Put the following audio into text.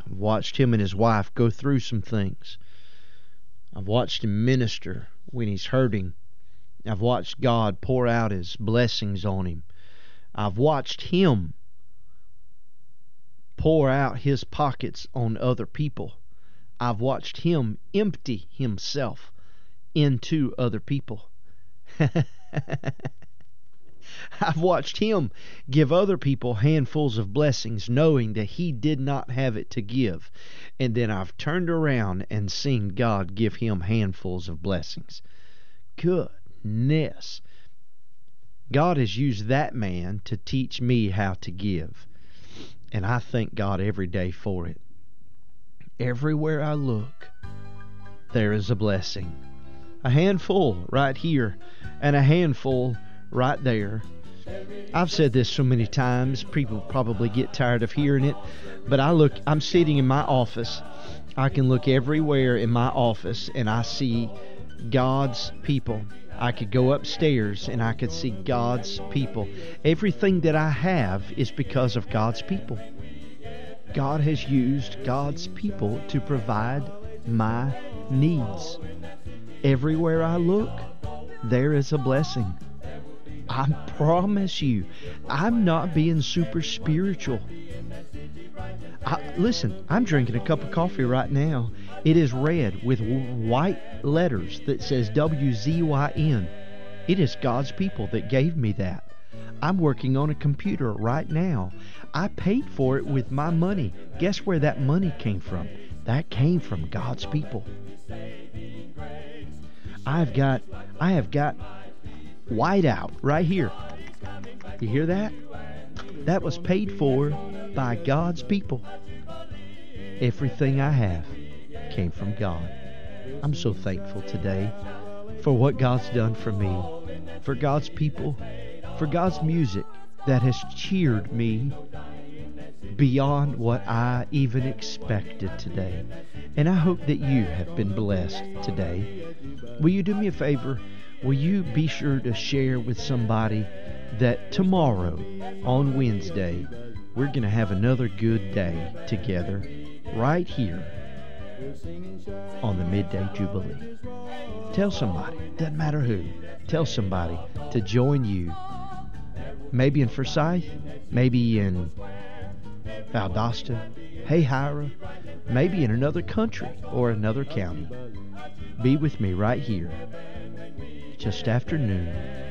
I've watched him and his wife go through some things. I've watched him minister when he's hurting. I've watched God pour out his blessings on him. I've watched him pour out his pockets on other people. I've watched him empty himself into other people. I've watched him give other people handfuls of blessings knowing that he did not have it to give. And then I've turned around and seen God give him handfuls of blessings. Goodness. God has used that man to teach me how to give. And I thank God every day for it. Everywhere I look, there is a blessing. A handful right here and a handful right there. I've said this so many times, people probably get tired of hearing it, but I'm sitting in my office. I can look everywhere in my office and I see God's people. I could go upstairs and I could see God's people. Everything that I have is because of God's people. God has used God's people to provide my needs. Everywhere I look, there is a blessing. I promise you, I'm not being super spiritual. Listen, I'm drinking a cup of coffee right now. It is red with white letters that says WZYN. It is God's people that gave me that. I'm working on a computer right now. I paid for it with my money. Guess where that money came from? That came from God's people. I have got whiteout right here. You hear that? That was paid for by God's people. Everything I have came from God. I'm so thankful today for what God's done for me, for God's people, for God's music that has cheered me beyond what I even expected today. And I hope that you have been blessed today. Will you do me a favor? Will you be sure to share with somebody that tomorrow, on Wednesday, we're going to have another good day together right here on the Midday Jubilee. Tell somebody, doesn't matter who, tell somebody to join you. Maybe in Forsyth, maybe in Valdosta, Hayhira, maybe in another country or another county. Be with me right here just after noon